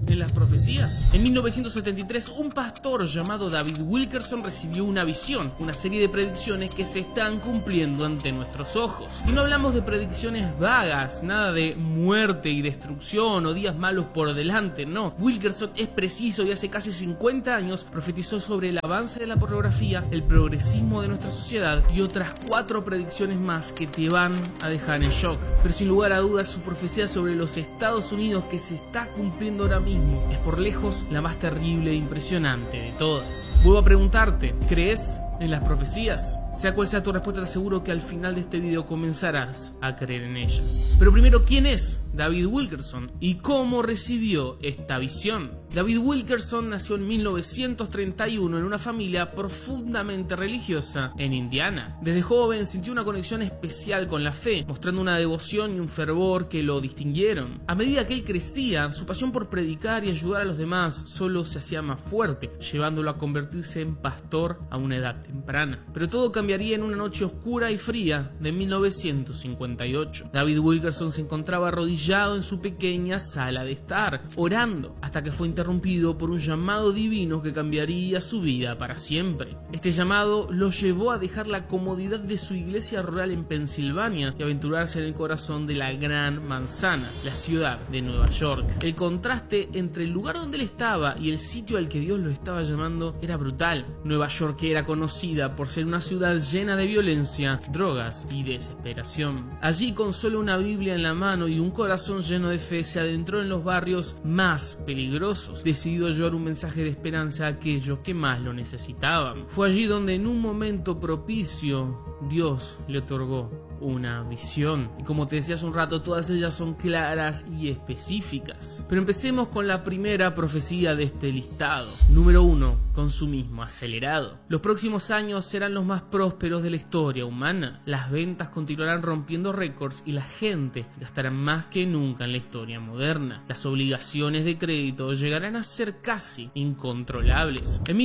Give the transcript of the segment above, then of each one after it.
en las profecías? En 1973, un pastor llamado David Wilkerson recibió una visión, una serie de predicciones que se están cumpliendo ante nuestros ojos. Y no hablamos de predicciones vagas, nada de muerte y destrucción o días malos por delante, no. Wilkerson es preciso y hace casi 50 años profetizó sobre el avance de la pornografía, el progresismo de nuestra sociedad y otras 4 predicciones más que te van a dejar en shock. Pero sin lugar a dudas, su profecía sobre los Estados Unidos que se está cumpliendo ahora mismo es por lejos la más terrible e impresionante de todas. Vuelvo a preguntarte, ¿crees en las profecías? Sea cual sea tu respuesta, te aseguro que al final de este video comenzarás a creer en ellas. Pero primero, ¿quién es David Wilkerson y cómo recibió esta visión? David Wilkerson nació en 1931 en una familia profundamente religiosa en Indiana. Desde joven sintió una conexión especial con la fe, mostrando una devoción y un fervor que lo distinguieron. A medida que él crecía, su pasión por predicar y ayudar a los demás solo se hacía más fuerte, llevándolo a convertirse en pastor a una edad temprana. Pero todo cambiaría en una noche oscura y fría de 1958. David Wilkerson se encontraba arrodillado en su pequeña sala de estar, orando, hasta que fue interrumpido por un llamado divino que cambiaría su vida para siempre. Este llamado lo llevó a dejar la comodidad de su iglesia rural en Pensilvania y aventurarse en el corazón de la Gran Manzana, la ciudad de Nueva York. El contraste entre el lugar donde él estaba y el sitio al que Dios lo estaba llamando era brutal. Nueva York era conocida por ser una ciudad llena de violencia, drogas y desesperación. Allí, con solo una Biblia en la mano y un corazón lleno de fe, se adentró en los barrios más peligrosos, decidido a llevar un mensaje de esperanza a aquellos que más lo necesitaban. Fue allí donde en un momento propicio Dios le otorgó una visión. Y como te decía hace un rato, todas ellas son claras y específicas. Pero empecemos con la primera profecía de este listado. Número 1. Consumismo acelerado. Los próximos años serán los más prósperos de la historia humana. Las ventas continuarán rompiendo récords y la gente gastará más que nunca en la historia moderna. Las obligaciones de crédito llegarán a ser casi incontrolables. En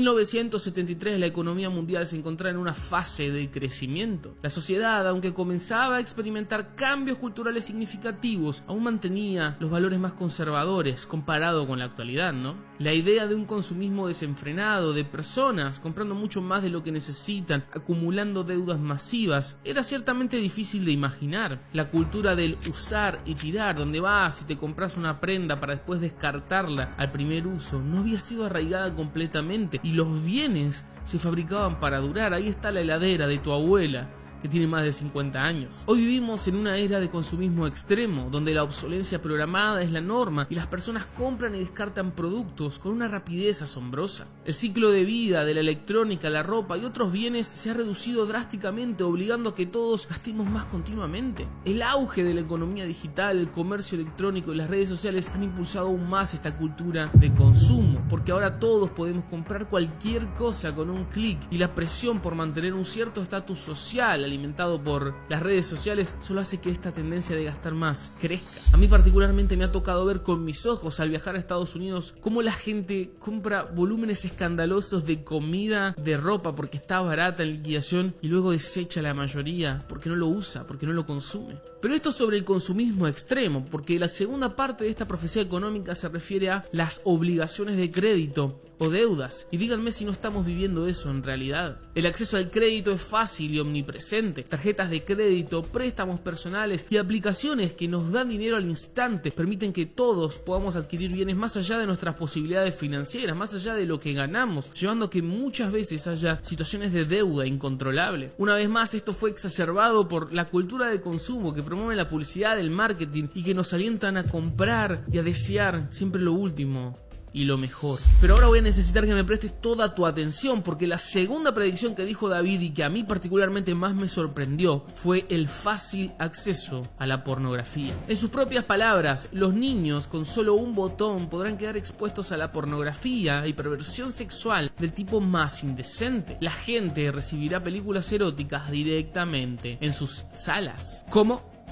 1973 la economía mundial se encontraba en una fase de crecimiento. La sociedad, aunque comenzaba a experimentar cambios culturales significativos, aún mantenía los valores más conservadores comparado con la actualidad, ¿no? La idea de un consumismo desenfrenado, de personas comprando mucho más de lo que necesitan, acumulando deudas masivas, era ciertamente difícil de imaginar. La cultura del usar y tirar, donde vas y te compras una prenda para después descartarla al primer uso, no había sido arraigada completamente y los bienes se fabricaban para durar. Ahí está la heladera de tu abuela, que tiene más de 50 años. Hoy vivimos en una era de consumismo extremo, donde la obsolencia programada es la norma y las personas compran y descartan productos con una rapidez asombrosa. El ciclo de vida de la electrónica, la ropa y otros bienes se ha reducido drásticamente, obligando a que todos gastemos más continuamente. El auge de la economía digital, el comercio electrónico y las redes sociales han impulsado aún más esta cultura de consumo, porque ahora todos podemos comprar cualquier cosa con un clic y la presión por mantener un cierto estatus social alimentado por las redes sociales solo hace que esta tendencia de gastar más crezca. A mí particularmente me ha tocado ver con mis ojos al viajar a Estados Unidos cómo la gente compra volúmenes escandalosos de comida, de ropa porque está barata en liquidación y luego desecha la mayoría porque no lo usa, porque no lo consume. Pero esto sobre el consumismo extremo, porque la segunda parte de esta profecía económica se refiere a las obligaciones de crédito o deudas. Y díganme si no estamos viviendo eso en realidad. El acceso al crédito es fácil y omnipresente. Tarjetas de crédito, préstamos personales y aplicaciones que nos dan dinero al instante permiten que todos podamos adquirir bienes más allá de nuestras posibilidades financieras, más allá de lo que ganamos, llevando a que muchas veces haya situaciones de deuda incontrolable. Una vez más, esto fue exacerbado por la cultura del consumo que promueve la publicidad, el marketing y que nos alientan a comprar y a desear siempre lo último y lo mejor. Pero ahora voy a necesitar que me prestes toda tu atención, porque la segunda predicción que dijo David y que a mí particularmente más me sorprendió fue el fácil acceso a la pornografía. En sus propias palabras, los niños con solo un botón podrán quedar expuestos a la pornografía y perversión sexual del tipo más indecente. La gente recibirá películas eróticas directamente en sus salas. ¿Cómo? ¿Qué?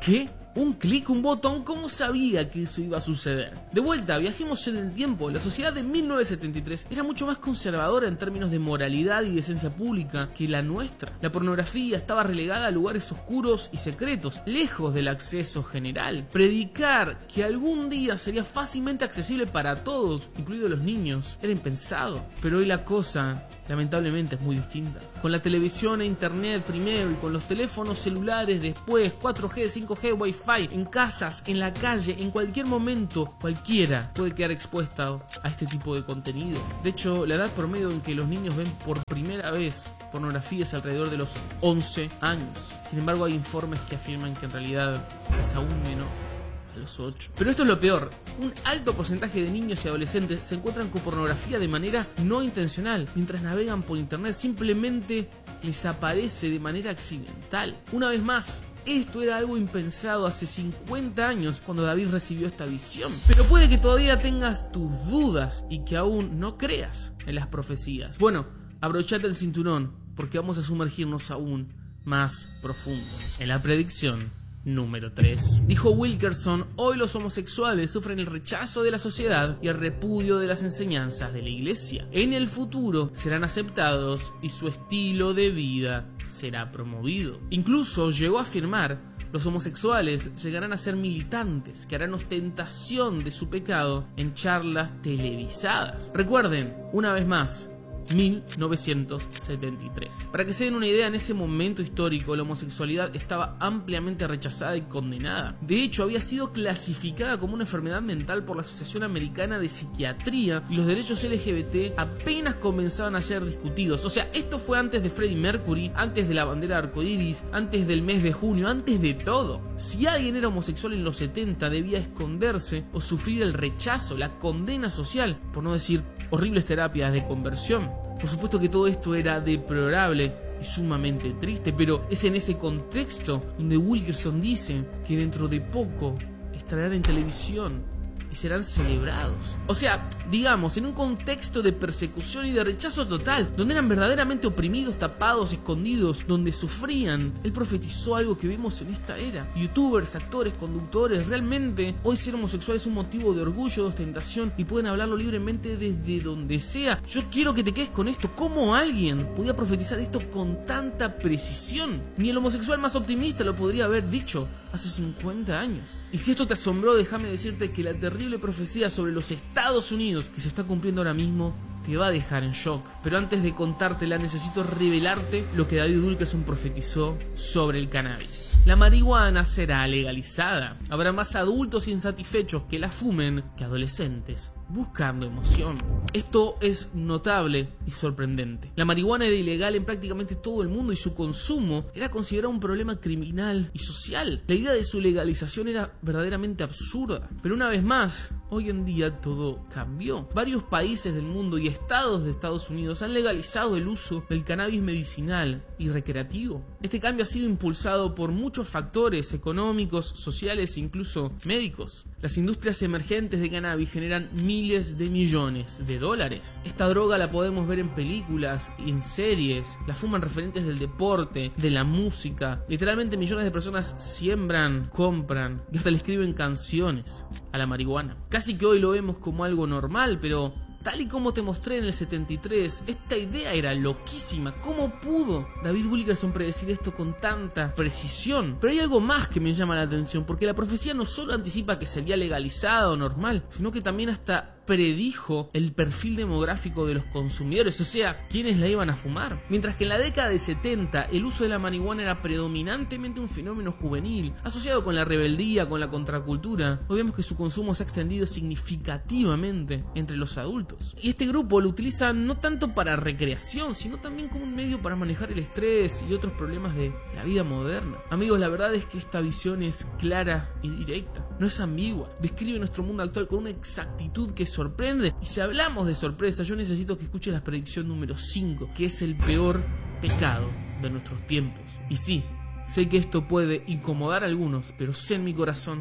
Un clic, un botón, ¿cómo sabía que eso iba a suceder? De vuelta, viajemos en el tiempo. La sociedad de 1973 era mucho más conservadora en términos de moralidad y decencia pública que la nuestra. La pornografía estaba relegada a lugares oscuros y secretos, lejos del acceso general. Predicar que algún día sería fácilmente accesible para todos, incluidos los niños, era impensado. Pero hoy la cosa, lamentablemente, es muy distinta. Con la televisión e internet primero y con los teléfonos celulares después, 4G, 5G, Wi-Fi, en casas, en la calle, en cualquier momento, cualquiera puede quedar expuesta a este tipo de contenido. De hecho, la edad promedio en que los niños ven por primera vez pornografía es alrededor de los 11 años. Sin embargo, hay informes que afirman que en realidad es aún menor, a los 8. Pero esto es lo peor. Un alto porcentaje de niños y adolescentes se encuentran con pornografía de manera no intencional. Mientras navegan por internet, simplemente les aparece de manera accidental. Una vez más, esto era algo impensado hace 50 años cuando David recibió esta visión. Pero puede que todavía tengas tus dudas y que aún no creas en las profecías. Bueno, abrochate el cinturón porque vamos a sumergirnos aún más profundo en la predicción número 3. Dijo Wilkerson: hoy los homosexuales sufren el rechazo de la sociedad y el repudio de las enseñanzas de la iglesia. En el futuro serán aceptados y su estilo de vida será promovido. Incluso llegó a afirmar: los homosexuales llegarán a ser militantes que harán ostentación de su pecado en charlas televisadas. Recuerden, una vez más, 1973. Para que se den una idea, en ese momento histórico la homosexualidad estaba ampliamente rechazada y condenada. De hecho, había sido clasificada como una enfermedad mental por la Asociación Americana de Psiquiatría y los derechos LGBT apenas comenzaban a ser discutidos. O sea, esto fue antes de Freddie Mercury, antes de la bandera arcoíris, antes del mes de junio, antes de todo. Si alguien era homosexual en los 70, debía esconderse o sufrir el rechazo, la condena social, por no decir horribles terapias de conversión. Por supuesto que todo esto era deplorable y sumamente triste, pero es en ese contexto donde Wilkerson dice que dentro de poco estarán en televisión y serán celebrados. O sea, digamos, en un contexto de persecución y de rechazo total, donde eran verdaderamente oprimidos, tapados, escondidos, donde sufrían, él profetizó algo que vemos en esta era. Youtubers, actores, conductores, realmente hoy ser homosexual es un motivo de orgullo, de ostentación y pueden hablarlo libremente desde donde sea. Yo quiero que te quedes con esto. ¿Cómo alguien podía profetizar esto con tanta precisión? Ni el homosexual más optimista lo podría haber dicho hace 50 años. Y si esto te asombró, déjame decirte que la terrible profecía sobre los Estados Unidos que se está cumpliendo ahora mismo te va a dejar en shock. Pero antes de contártela, necesito revelarte lo que David Wilkerson profetizó sobre el cannabis. La marihuana será legalizada. Habrá más adultos insatisfechos que la fumen que adolescentes buscando emoción. Esto es notable y sorprendente. La marihuana era ilegal en prácticamente todo el mundo y su consumo era considerado un problema criminal y social. La idea de su legalización era verdaderamente absurda. Pero una vez más, hoy en día todo cambió. Varios países del mundo y estados de Estados Unidos han legalizado el uso del cannabis medicinal y recreativo. Este cambio ha sido impulsado por muchos factores económicos, sociales e incluso médicos. Las industrias emergentes de cannabis generan miles de millones de dólares. Esta droga la podemos ver en películas, en series, la fuman referentes del deporte, de la música. Literalmente millones de personas siembran, compran y hasta le escriben canciones a la marihuana. Casi que hoy lo vemos como algo normal, pero tal y como te mostré en el 73, esta idea era loquísima. ¿Cómo pudo David Wilkerson predecir esto con tanta precisión? Pero hay algo más que me llama la atención, porque la profecía no solo anticipa que sería legalizada o normal, sino que también hasta predijo el perfil demográfico de los consumidores, o sea, quiénes la iban a fumar. Mientras que en la década de 70 el uso de la marihuana era predominantemente un fenómeno juvenil, asociado con la rebeldía, con la contracultura, hoy vemos que su consumo se ha extendido significativamente entre los adultos. Y este grupo lo utiliza no tanto para recreación, sino también como un medio para manejar el estrés y otros problemas de la vida moderna. Amigos, la verdad es que esta visión es clara y directa, no es ambigua, describe nuestro mundo actual con una exactitud que sorprende. Y si hablamos de sorpresa, yo necesito que escuches la predicción número 5, que es el peor pecado de nuestros tiempos. Y sí, sé que esto puede incomodar a algunos, pero sé en mi corazón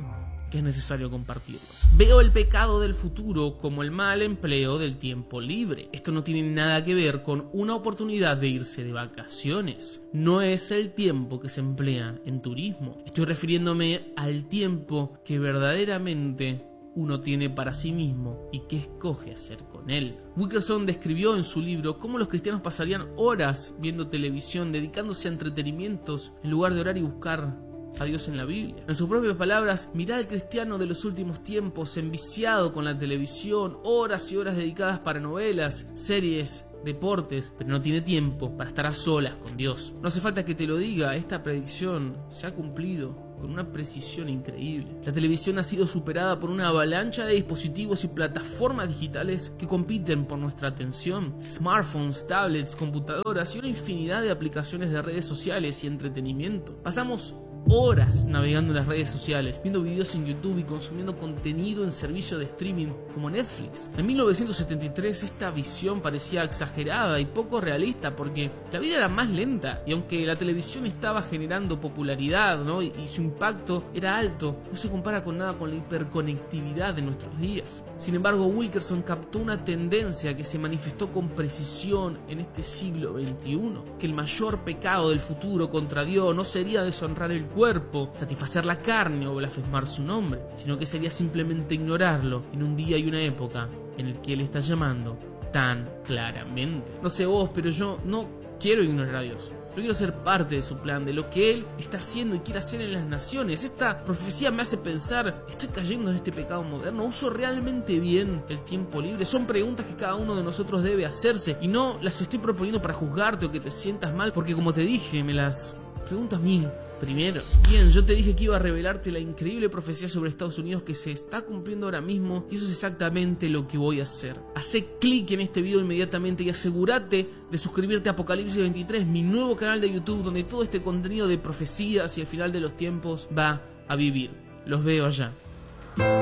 que es necesario compartirlos. Veo el pecado del futuro como el mal empleo del tiempo libre. Esto no tiene nada que ver con una oportunidad de irse de vacaciones. No es el tiempo que se emplea en turismo. Estoy refiriéndome al tiempo que verdaderamente uno tiene para sí mismo y qué escoge hacer con él. Wilkerson describió en su libro cómo los cristianos pasarían horas viendo televisión, dedicándose a entretenimientos en lugar de orar y buscar a Dios en la Biblia. En sus propias palabras, mirá al cristiano de los últimos tiempos enviciado con la televisión, horas y horas dedicadas para novelas, series, deportes, pero no tiene tiempo para estar a solas con Dios. No hace falta que te lo diga, esta predicción se ha cumplido con una precisión increíble. La televisión ha sido superada por una avalancha de dispositivos y plataformas digitales que compiten por nuestra atención. Smartphones, tablets, computadoras y una infinidad de aplicaciones de redes sociales y entretenimiento. Pasamos horas navegando en las redes sociales, viendo videos en YouTube y consumiendo contenido en servicios de streaming como Netflix. En 1973 esta visión parecía exagerada y poco realista porque la vida era más lenta y aunque la televisión estaba generando popularidad, ¿no? y su impacto era alto, no se compara con nada con la hiperconectividad de nuestros días. Sin embargo, Wilkerson captó una tendencia que se manifestó con precisión en este siglo XXI, que el mayor pecado del futuro contra Dios no sería deshonrar el cuerpo, satisfacer la carne o blasfemar su nombre, sino que sería simplemente ignorarlo en un día y una época en el que Él está llamando tan claramente. No sé vos, pero yo no quiero ignorar a Dios. Yo quiero ser parte de su plan, de lo que Él está haciendo y quiere hacer en las naciones. Esta profecía me hace pensar, ¿estoy cayendo en este pecado moderno? ¿Uso realmente bien el tiempo libre? Son preguntas que cada uno de nosotros debe hacerse y no las estoy proponiendo para juzgarte o que te sientas mal, porque como te dije, me las pregunto a mí primero. Bien, yo te dije que iba a revelarte la increíble profecía sobre Estados Unidos que se está cumpliendo ahora mismo y eso es exactamente lo que voy a hacer. Hacé clic en este video inmediatamente y asegúrate de suscribirte a Apocalipsis 23, mi nuevo canal de YouTube donde todo este contenido de profecías y el final de los tiempos va a vivir. Los veo allá.